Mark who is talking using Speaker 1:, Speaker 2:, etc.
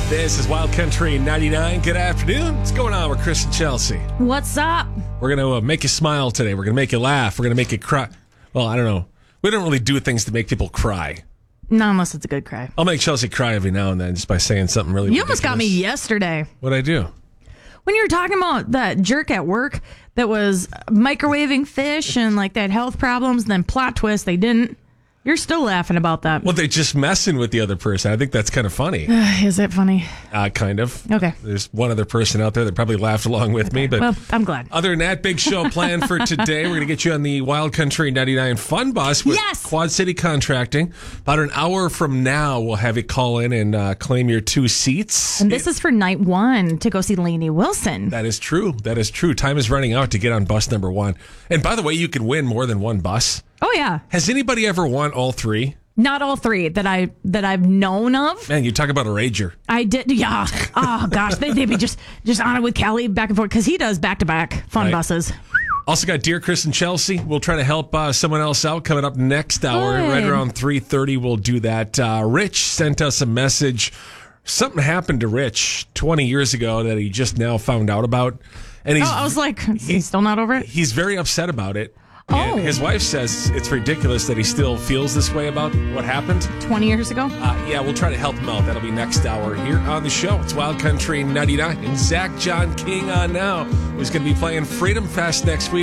Speaker 1: This is Wild Country 99. Good afternoon. What's going on with Chris and Chelsea?
Speaker 2: What's up?
Speaker 1: We're going to make you smile today. We're going to make you laugh. We're going to make you cry. Well, I don't know. We don't really do things to make people cry.
Speaker 2: Not unless it's a good cry.
Speaker 1: I'll make Chelsea cry every now and then just by saying something really
Speaker 2: You almost got me yesterday.
Speaker 1: What'd I do?
Speaker 2: When you were talking about that jerk at work that was microwaving fish and like they had health problems, and then plot twist, they didn't. You're still laughing about that.
Speaker 1: Well, they're just messing with the other person. I think that's kind of funny.
Speaker 2: Is it funny?
Speaker 1: Kind of.
Speaker 2: Okay.
Speaker 1: There's one other person out there that probably laughed along with me. But
Speaker 2: well, I'm glad.
Speaker 1: Other than that, big show planned for today. We're going to get you on the Wild Country 99 Fun Bus with
Speaker 2: Yes!
Speaker 1: Quad City Contracting. About an hour from now, we'll have you call in and claim your 2 seats.
Speaker 2: And this is for night 1 to go see Lainey Wilson.
Speaker 1: That is true. That is true. Time is running out to get on bus number 1. And by the way, you can win more than one bus.
Speaker 2: Oh, yeah.
Speaker 1: Has anybody ever won all 3?
Speaker 2: Not all 3 that I've known of.
Speaker 1: Man, you talk about a rager.
Speaker 2: I did, yeah. Oh gosh, they'd be just on it with Kelly back and forth because he does back-to-back fun buses.
Speaker 1: Also got Dear Chris and Chelsea. We'll try to help someone else out coming up next hour.
Speaker 2: Good.
Speaker 1: Right around 3:30, we'll do that. Rich sent us a message. Something happened to Rich 20 years ago that he just now found out about. And
Speaker 2: I was like, he's still not over it?
Speaker 1: He's very upset about it.
Speaker 2: Oh.
Speaker 1: And his wife says it's ridiculous that he still feels this way about what happened.
Speaker 2: 20 years ago?
Speaker 1: Yeah, we'll try to help him out. That'll be next hour here on the show. It's Wild Country 99. And Zach John King on now, who's going to be playing Freedom Fest next week.